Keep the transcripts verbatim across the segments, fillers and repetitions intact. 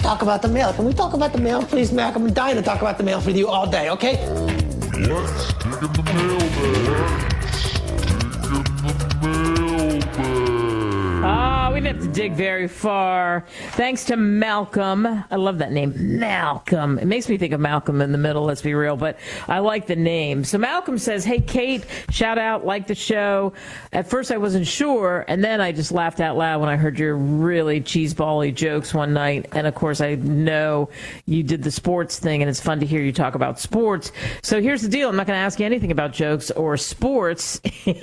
talk about the mail. Can we talk about the mail, please, Mac? I'm dying to talk about the mail with you all day, okay? Let's dig in the mailbag. Dig in the mailbag. Ah, we didn't have to dig very far. Thanks to Malcolm. I love that name, Malcolm. It makes me think of Malcolm in the Middle, let's be real, but I like the name. So Malcolm says, hey, Kate, shout out, like the show. At first I wasn't sure, and then I just laughed out loud when I heard your really cheeseball-y jokes one night. And, of course, I know you did the sports thing, and it's fun to hear you talk about sports. So here's the deal. I'm not going to ask you anything about jokes or sports.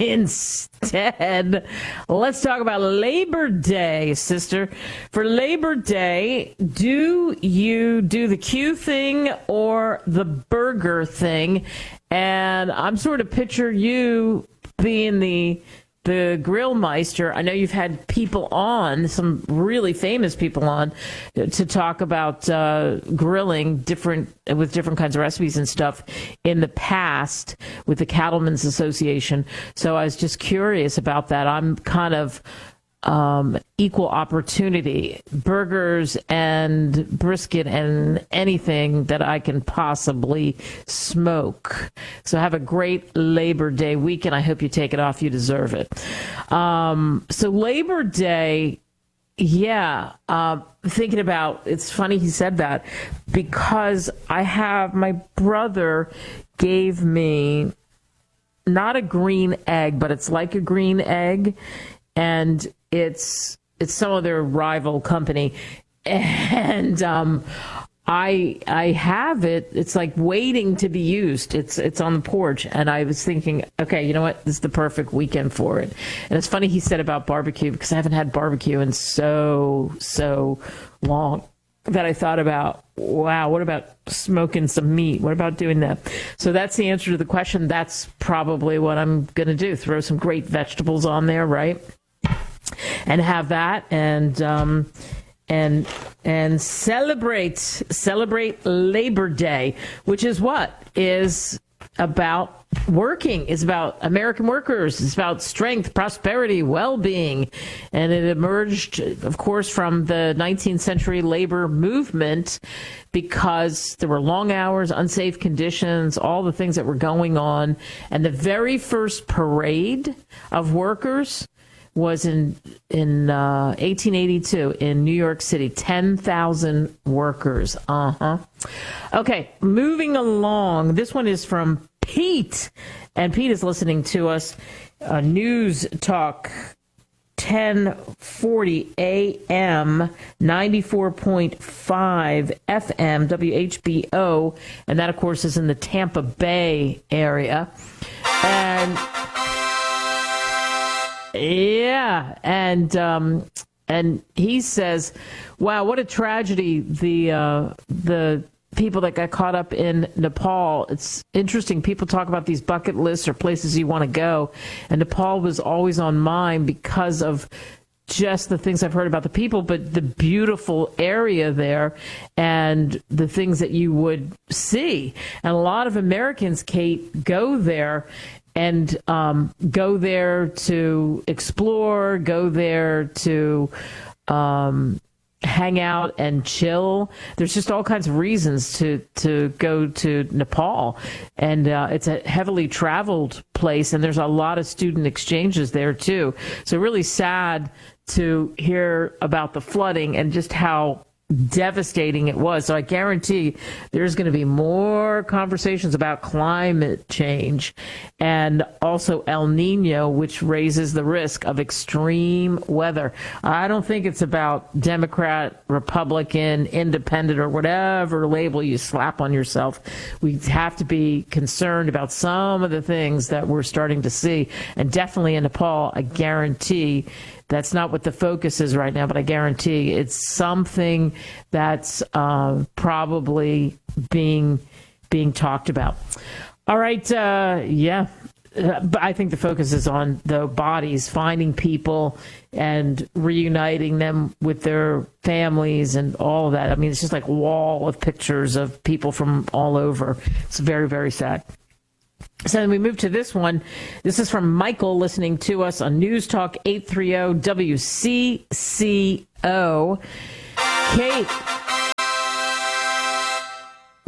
Instead, let's talk about Labor Day, sister. For Labor Day, do you do the Q thing or the burger thing? And I'm sort of picture you being the the grill meister. I know you've had people on, some really famous people on, to talk about uh, grilling different with different kinds of recipes and stuff in the past with the Cattlemen's Association. So I was just curious about that. I'm kind of Um, equal opportunity, burgers and brisket and anything that I can possibly smoke. So have a great Labor Day weekend. I hope you take it off. You deserve it. Um, so Labor Day, yeah, uh, thinking about, it's funny he said that because I have, my brother gave me not a green egg, but it's like a green egg. And it's it's some other rival company, and um, I I have it. It's like waiting to be used. It's it's on the porch, and I was thinking, okay, you know what? This is the perfect weekend for it. And it's funny he said about barbecue because I haven't had barbecue in so so long that I thought about, wow, what about smoking some meat? What about doing that? So that's the answer to the question. That's probably what I'm going to do. Throw some great vegetables on there, right? And have that and um, and and celebrate celebrate Labor Day, which is what is about working. It's about American workers. It's about strength, prosperity, well-being, and it emerged, of course, from the nineteenth century labor movement because there were long hours, unsafe conditions, all the things that were going on, and the very first parade of workers was in in uh, eighteen eighty-two in New York City. ten thousand workers. Uh-huh. Okay, moving along. This one is from Pete. And Pete is listening to us. Uh, News Talk ten forty A M, ninety-four point five F M, W H B O. And that, of course, is in the Tampa Bay area. And yeah, and um, and he says, "Wow, what a tragedy! The uh, the people that got caught up in Nepal. It's interesting. People talk about these bucket lists or places you want to go, and Nepal was always on mine because of just the things I've heard about the people, but the beautiful area there and the things that you would see. And a lot of Americans, Kate, go there." And um, go there to explore, go there to um, hang out and chill. There's just all kinds of reasons to, to go to Nepal. And uh, it's a heavily traveled place, and there's a lot of student exchanges there, too. So really sad to hear about the flooding and just how devastating it was. So I guarantee there's going to be more conversations about climate change and also El Nino, which raises the risk of extreme weather. I don't think it's about Democrat, Republican, independent, or whatever label you slap on yourself. We have to be concerned about some of the things that we're starting to see. And definitely in Nepal, I guarantee that's not what the focus is right now, but I guarantee it's something that's uh, probably being being talked about. All right, uh, yeah, uh, but I think the focus is on the bodies, finding people and reuniting them with their families and all of that. I mean, it's just like a wall of pictures of people from all over. It's very, very sad. So then we move to this one. This is from Michael listening to us on News Talk eight thirty W C C O. Kate,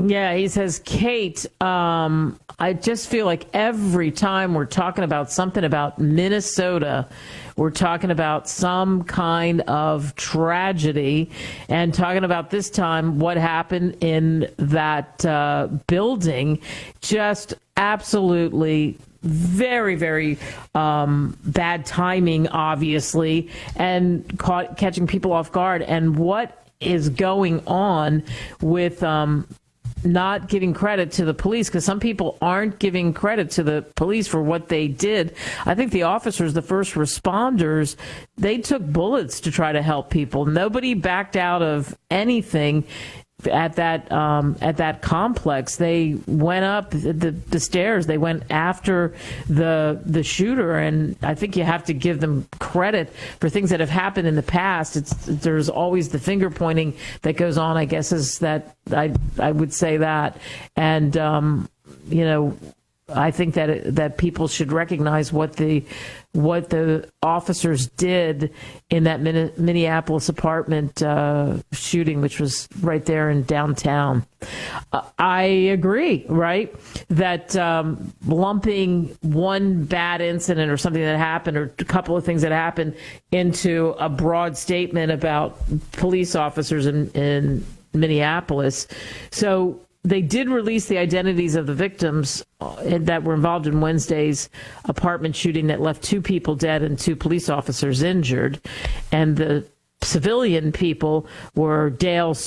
Yeah, he says, Kate, um, I just feel like every time we're talking about something about Minnesota, we're talking about some kind of tragedy, and talking about this time what happened in that uh, building. Just absolutely very, very um, bad timing, obviously, and caught, catching people off guard. And what is going on with um, not giving credit to the police, because some people aren't giving credit to the police for what they did. I think the officers, the first responders, they took bullets to try to help people. Nobody backed out of anything at that um, at that complex. They went up the, the stairs. They went after the the shooter, and I think you have to give them credit for things that have happened in the past. It's there's always the finger pointing that goes on, I guess, is that I I would say that, and um, you know, I think that that people should recognize what the what the officers did in that Minneapolis apartment uh, shooting, which was right there in downtown. Uh, I agree, right, that um, lumping one bad incident or something that happened or a couple of things that happened into a broad statement about police officers in, in Minneapolis. So they did release the identities of the victims that were involved in Wednesday's apartment shooting that left two people dead and two police officers injured. And the civilian people were Dale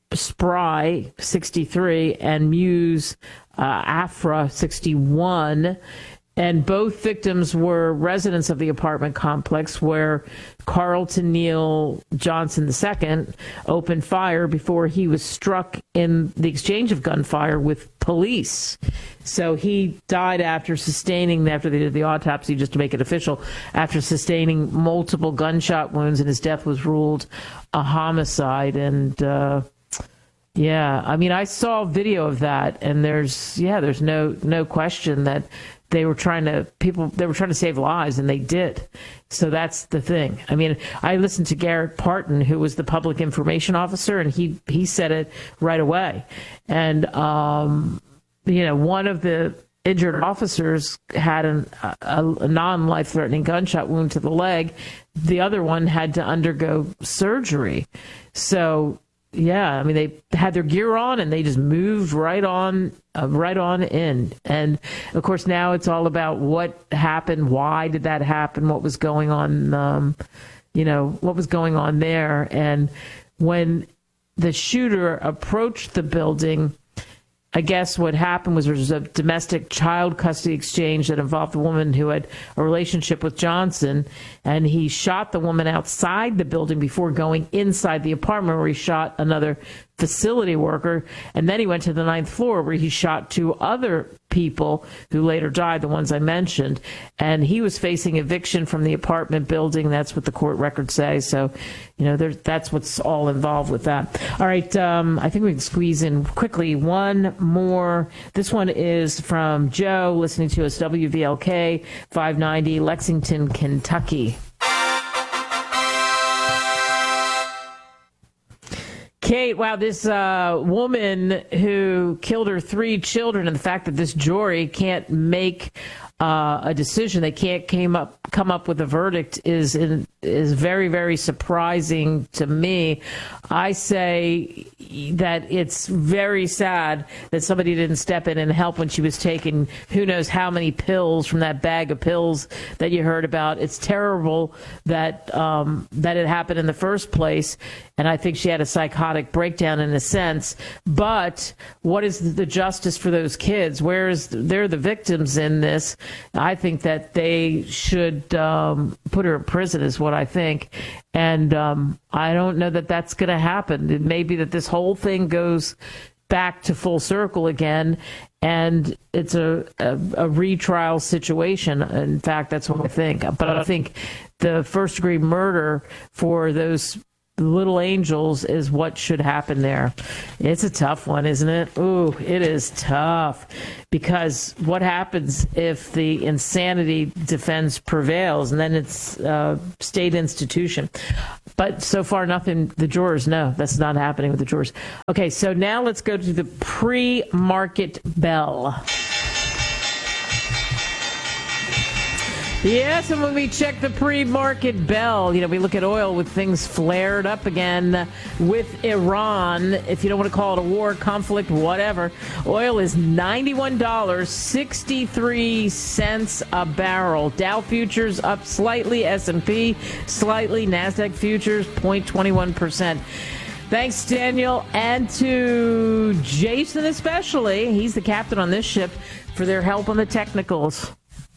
Spry, sixty-three, and Muse uh, Afra, sixty-one. And both victims were residents of the apartment complex where Carlton Neal Johnson the Second opened fire before he was struck in the exchange of gunfire with police. So he died after sustaining, after they did the autopsy, just to make it official, after sustaining multiple gunshot wounds, and his death was ruled a homicide. And, uh, yeah, I mean, I saw a video of that, and there's, yeah, there's no, no question that they were trying to people they were trying to save lives, and they did. So that's the thing. I mean, I listened to Garrett Parton, who was the public information officer, and he he said it right away. And um, you know, one of the injured officers had an, a, a non-life-threatening gunshot wound to the leg. The other one had to undergo surgery. So yeah, I mean, they had their gear on and they just moved right on, uh, right on in. And of course, now it's all about what happened, why did that happen, what was going on, um, you know, what was going on there. And when the shooter approached the building, I guess what happened was there was a domestic child custody exchange that involved a woman who had a relationship with Johnson, and he shot the woman outside the building before going inside the apartment, where he shot another facility worker, and then he went to the ninth floor where he shot two other people who later died, the ones I mentioned, and he was facing eviction from the apartment building. That's what the court records say. So, you know, there's, that's what's all involved with that. All right, um, I think we can squeeze in quickly one more. This one is from Joe, listening to us, W V L K five ninety, Lexington, Kentucky. Kate, wow, this uh, woman who killed her three children, and the fact that this jury can't make uh, a decision, they can't came up come up with a verdict, is in, is very, very surprising to me. I say that it's very sad that somebody didn't step in and help when she was taking who knows how many pills from that bag of pills that you heard about. It's terrible that um, that it happened in the first place, and I think she had a psychotic breakdown in a sense. But what is the justice for those kids? Where is they're the victims in this? I think that they should um, put her in prison, is what I think. And um, I don't know that that's going to happen. It may be that this whole thing goes back to full circle again, and it's a, a, a retrial situation. In fact, that's what I think. But I think the first-degree murder for those the little angels is what should happen there. It's a tough one, isn't it? Ooh, it is tough. Because what happens if the insanity defense prevails, and then it's uh, state institution? But so far, nothing. The jurors, no, that's not happening with the jurors. Okay, so now let's go to the pre-market bell. Yes, and when we check the pre-market bell, you know, we look at oil with things flared up again with Iran. If you don't want to call it a war, conflict, whatever, oil is ninety-one dollars and sixty-three cents a barrel. Dow futures up slightly, S and P slightly, NASDAQ futures zero point two one percent. Thanks, Daniel, and to Jason especially. He's the captain on this ship, for their help on the technicals.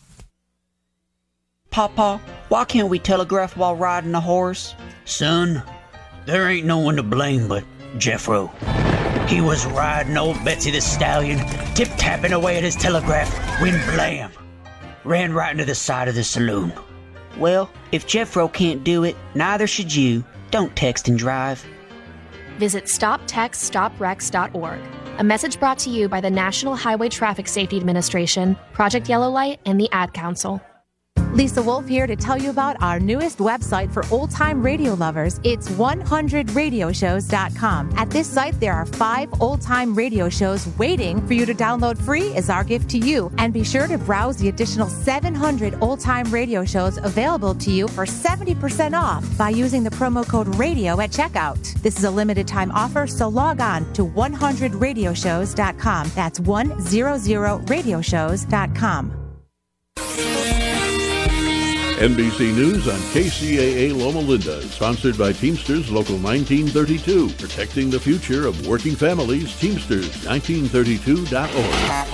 Papa, why can't we telegraph while riding a horse? Son, there ain't no one to blame but Jeffro. He was riding old Betsy the Stallion, tip-tapping away at his telegraph, when blam! Ran right into the side of the saloon. Well, if Jeffro can't do it, neither should you. Don't text and drive. Visit stop text stop wrecks dot org. A message brought to you by the National Highway Traffic Safety Administration, Project Yellow Light, and the Ad Council. Lisa Wolf here to tell you about our newest website for old-time radio lovers. It's one hundred radio shows dot com. At this site, there are five old-time radio shows waiting for you to download free as our gift to you. And be sure to browse the additional seven hundred old-time radio shows available to you for seventy percent off by using the promo code RADIO at checkout. This is a limited-time offer, so log on to one hundred radio shows dot com. That's one hundred radio shows dot com. N B C News on K C A A Loma Linda, sponsored by Teamsters Local nineteen thirty-two, protecting the future of working families. Teamsters nineteen thirty-two dot org.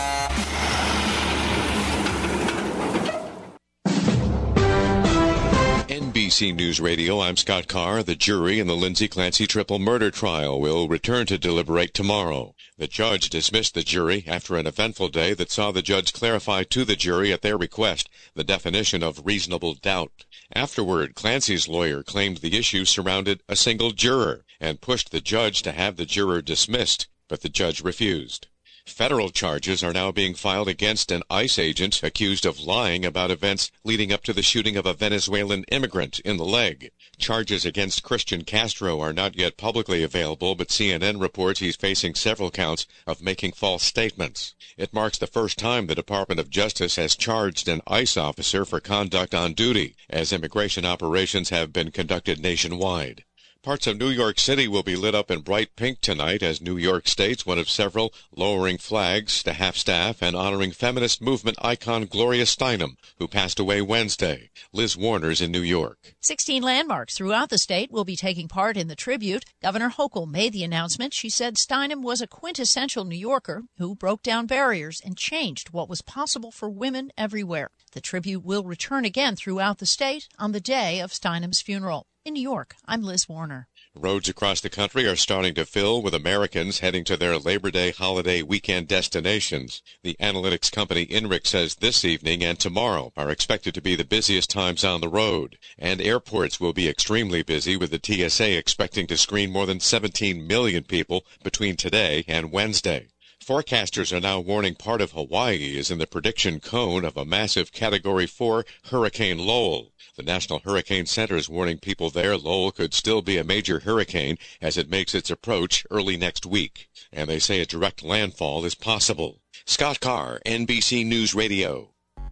N B C News Radio, I'm Scott Carr. The jury in the Lindsay Clancy triple murder trial will return to deliberate tomorrow. The judge dismissed the jury after an eventful day that saw the judge clarify to the jury at their request the definition of reasonable doubt. Afterward, Clancy's lawyer claimed the issue surrounded a single juror and pushed the judge to have the juror dismissed, but the judge refused. Federal charges are now being filed against an ICE agent accused of lying about events leading up to the shooting of a Venezuelan immigrant in the leg. Charges against Christian Castro are not yet publicly available, but C N N reports he's facing several counts of making false statements. It marks the first time the Department of Justice has charged an ICE officer for conduct on duty, as immigration operations have been conducted nationwide. Parts of New York City will be lit up in bright pink tonight as New York State's one of several lowering flags to half-staff and honoring feminist movement icon Gloria Steinem, who passed away Wednesday. Liz Warner's in New York. Sixteen landmarks throughout the state will be taking part in the tribute. Governor Hochul made the announcement. She said Steinem was a quintessential New Yorker who broke down barriers and changed what was possible for women everywhere. The tribute will return again throughout the state on the day of Steinem's funeral. In New York, I'm Liz Warner. Roads across the country are starting to fill with Americans heading to their Labor Day holiday weekend destinations. The analytics company INRIX says this evening and tomorrow are expected to be the busiest times on the road. And airports will be extremely busy, with the T S A expecting to screen more than seventeen million people between today and Wednesday. Forecasters are now warning part of Hawaii is in the prediction cone of a massive Category four Hurricane Lowell. The National Hurricane Center is warning people there Lowell could still be a major hurricane as it makes its approach early next week. And they say a direct landfall is possible. Scott Carr, N B C News Radio.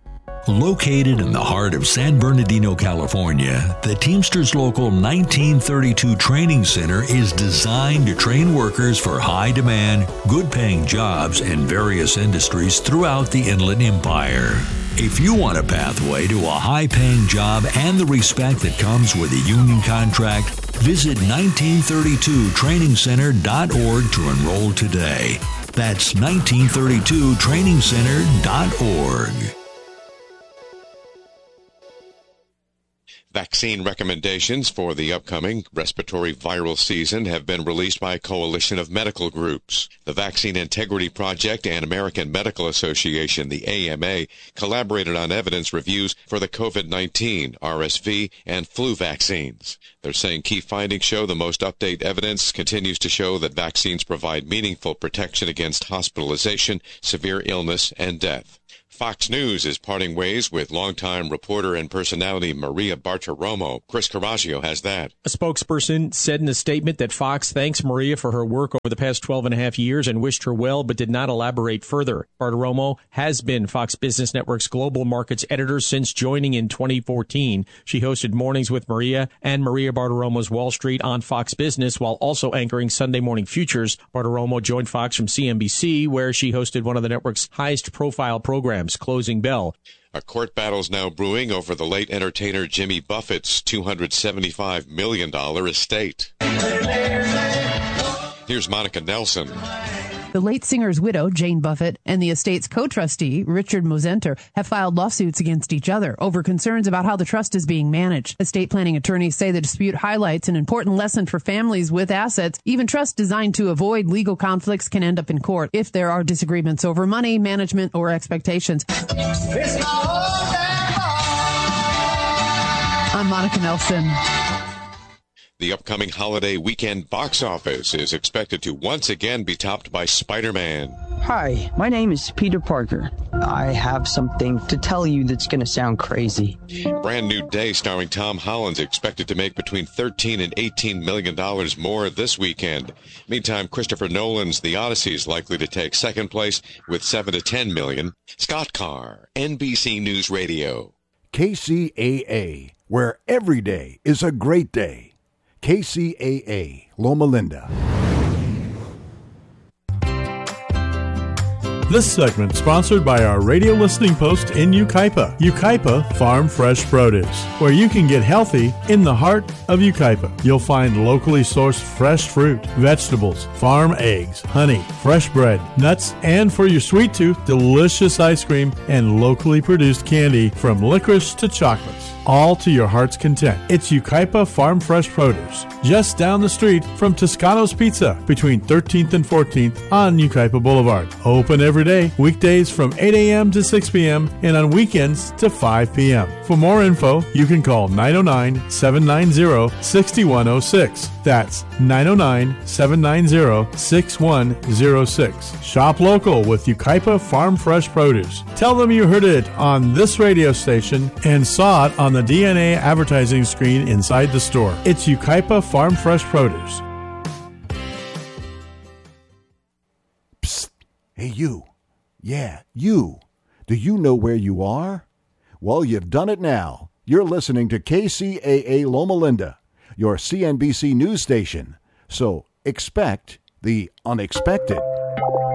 Located in the heart of San Bernardino, California, the Teamsters Local nineteen thirty-two Training Center is designed to train workers for high-demand, good-paying jobs in various industries throughout the Inland Empire. If you want a pathway to a high-paying job and the respect that comes with a union contract, visit nineteen thirty-two training center dot org to enroll today. That's nineteen thirty-two training center dot org. Vaccine recommendations for the upcoming respiratory viral season have been released by a coalition of medical groups. The Vaccine Integrity Project and American Medical Association, the A M A, collaborated on evidence reviews for the COVID nineteen, R S V, and flu vaccines. They're saying key findings show the most up-to-date evidence continues to show that vaccines provide meaningful protection against hospitalization, severe illness, and death. Fox News is parting ways with longtime reporter and personality Maria Bartiromo. Chris Carrasco has that. A spokesperson said in a statement that Fox thanks Maria for her work over the past twelve and a half years and wished her well, but did not elaborate further. Bartiromo has been Fox Business Network's global markets editor since joining in twenty fourteen. She hosted Mornings with Maria and Maria Bartiromo's Wall Street on Fox Business while also anchoring Sunday Morning Futures. Bartiromo joined Fox from C N B C, where she hosted one of the network's highest profile programs, Closing Bell. A court battle's now brewing over the late entertainer Jimmy Buffett's two hundred seventy-five million dollars estate. Here's Monica Nelson. The late singer's widow, Jane Buffett, and the estate's co-trustee, Richard Mosenter, have filed lawsuits against each other over concerns about how the trust is being managed. Estate planning attorneys say the dispute highlights an important lesson for families with assets. Even trusts designed to avoid legal conflicts can end up in court if there are disagreements over money, management, or expectations. I'm Monica Nelson. The upcoming holiday weekend box office is expected to once again be topped by Spider-Man. Hi, my name is Peter Parker. I have something to tell you that's going to sound crazy. Brand New Day starring Tom Holland's expected to make between thirteen and eighteen million dollars more this weekend. Meantime, Christopher Nolan's The Odyssey is likely to take second place with seven to ten million. Scott Carr, N B C News Radio. K C A A, where every day is a great day. K C A A, Loma Linda. This segment sponsored by our radio listening post in Yucaipa, Yucaipa Farm Fresh Produce, where you can get healthy in the heart of Yucaipa. You'll find locally sourced fresh fruit, vegetables, farm eggs, honey, fresh bread, nuts, and for your sweet tooth, delicious ice cream and locally produced candy from licorice to chocolates. All to your heart's content. It's Yucaipa Farm Fresh Produce, just down the street from Toscano's Pizza, between thirteenth and fourteenth on Yucaipa Boulevard. Open every day, weekdays from eight a.m. to six p.m. and on weekends to five p.m. For more info, you can call nine oh nine, seven nine zero, six one oh six. That's nine oh nine, seven nine zero, six one oh six. Shop local with Yucaipa Farm Fresh Produce. Tell them you heard it on this radio station and saw it on the D N A advertising screen inside the store. It's Yucaipa Farm Fresh Produce. Psst. Hey, you. Yeah, you. Do you know where you are? Well, you've done it now. You're listening to K C A A Loma Linda, your C N B C news station. So expect the unexpected.